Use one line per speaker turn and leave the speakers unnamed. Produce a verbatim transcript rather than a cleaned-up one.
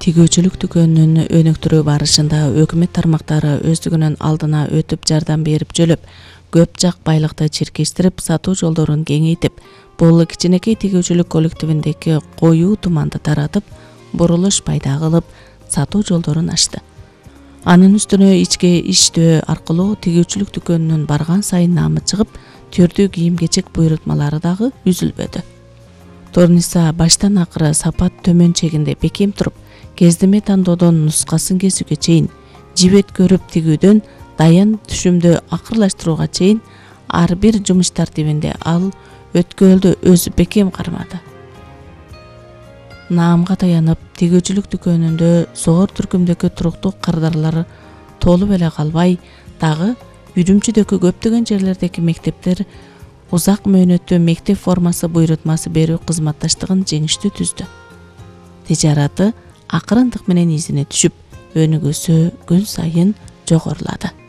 Тигүүчүлүк дүкөнүнүн өнүктүрүү барышында өкмөт тармактары өздүгүнүн алдына өтүп жардам берип жөлөп, көп жак байлыкты чиркештирип, сатуу жолдорун кеңейтип, бул кичинекей тигүүчүлүк коллективиндеги коюу туманды таратып, бурулуш пайда кылып, сатуу жолдорун ачты. Анын үстүнө ички иштөө аркылуу тигүүчүлүк дүкөнүнүн барган сайын наамы чыгып, түрдүү кийим-кечек буйрутмалары дагы үзүлбөдү. Торниса баштан акыры сапат төмөн чегинде бекем туруп, кездеме тандоодон нускасын кесүүгө чейин, жибет көрүп тигүүдөн даян түшүмдү акырлаштырууга чейин ар бир жумуш тартибинде ал өткөлдү өзү бекем кармады. Наамга таянып, тигүүчүлүк дүкөнүндө зор түркүмдөгү туруктуу кардарлар толуп эле калбай, дагы Үрүмчүдөгү көптөгөн жерлердеги мектептер узак мөөнөттүү мектеп формасы буйрутмасы берүү кызматташтыгын жеңиштүү түздү. Тижараты акырындык менен изине түшүп, өнүгүүсү күн сайын жогорулады.